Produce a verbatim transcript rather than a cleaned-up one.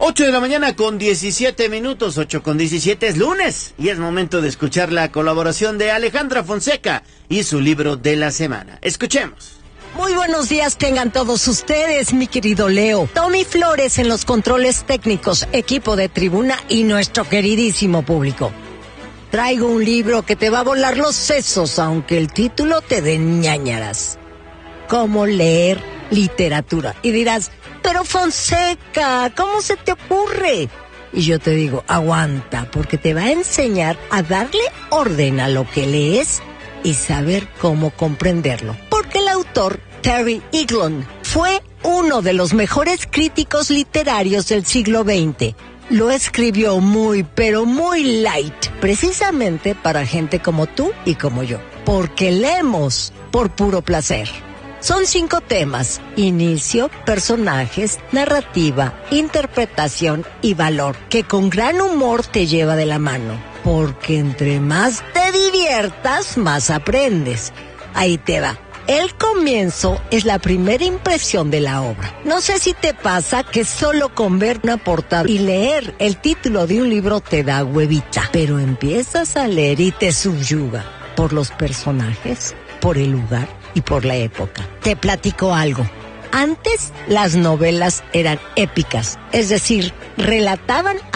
ocho de la mañana con diecisiete minutos, ocho con diecisiete es lunes y es momento de escuchar la colaboración de Alejandra Fonseca y su libro de la semana. Escuchemos. Muy buenos días tengan todos ustedes, mi querido Leo. Tommy Flores en los controles técnicos, equipo de tribuna y nuestro queridísimo público. Traigo un libro que te va a volar los sesos, aunque el título te dé ñáñaras. Cómo leer literatura. Y dirás, pero Fonseca, ¿cómo se te ocurre? Y yo te digo, aguanta, porque te va a enseñar a darle orden a lo que lees y saber cómo comprenderlo. Porque el autor, Terry Eaglon, fue uno de los mejores críticos literarios del siglo veinte. Lo escribió muy, pero muy light, precisamente para gente como tú y como yo. Porque leemos por puro placer. Son cinco temas: inicio, personajes, narrativa, interpretación y valor, que con gran humor te lleva de la mano. Porque entre más te diviertas, más aprendes. Ahí te va. El comienzo es la primera impresión de la obra. No sé si te pasa que solo con ver una portada y leer el título de un libro te da huevita, pero empiezas a leer y te subyuga por los personajes, por el lugar y por la época. Te platico algo. Antes las novelas eran épicas, es decir, relataban